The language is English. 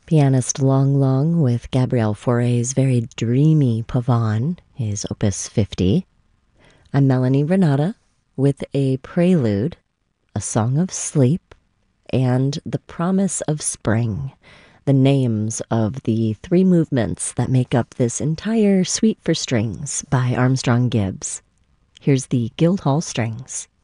Pianist Long Long with Gabriel Fauré's very dreamy Pavane, his Opus 50. I'm Melanie Renata with a prelude, A Song of Sleep, and The Promise of Spring, the names of the three movements that make up this entire Suite for Strings by Armstrong Gibbs. Here's the Guildhall Strings.